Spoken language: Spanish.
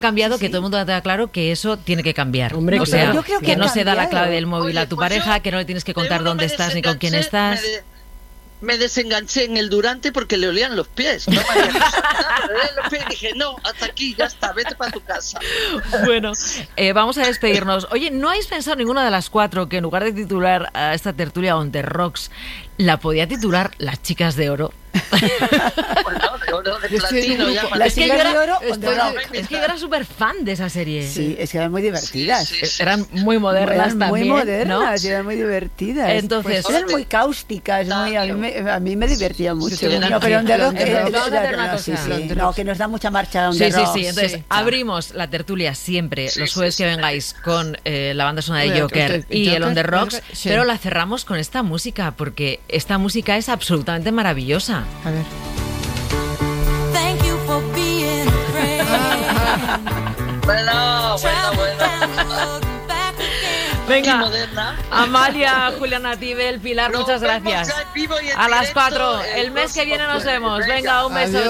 cambiado, que todo el mundo tenga claro que eso tiene que cambiar. Hombre, o sea, yo creo que no se da la clave del móvil Oye, a tu pues pareja, yo que no le tienes que contar de uno dónde me estás ni con quién desenganché, estás. Me desenganché en el Durante porque le olían los pies. No me haría cosa nada, le olían los pies y dije, no, hasta aquí, ya está, vete para tu casa. Bueno, vamos a despedirnos. Oye, ¿no habéis pensado ninguna de las cuatro que en lugar de titular a esta tertulia On The Rocks, la podía titular Las Chicas de Oro? Bueno, de oro, de platino, ya Las Chicas de Oro, es que yo era súper fan de esa serie. Sí, es que eran muy divertidas. Sí, sí, Eran muy modernas eran también, muy modernas, ¿no? eran muy divertidas. Entonces, eran muy cáusticas, a mí me divertía mucho. Sí, No, pero On The Rock, vamos a hacer una cosa. no, que nos da mucha marcha On Sí, The sí, Rock. sí. Entonces, Sí. abrimos la tertulia siempre, Sí, los sí, jueves sí. que vengáis, con la banda sonora de Bueno, Joker que y el Joker, On The Rocks, sí. pero la cerramos con esta música, porque esta música es absolutamente maravillosa. A ver. Thank you for being a friend. Bueno. Venga, Moderna. Amalia, Juliana Tibel, Pilar, Nos muchas vemos gracias. ya en vivo y en A las directo 4, el mes que próximo viene nos jueves. vemos. Venga. Venga, un beso. Adiós.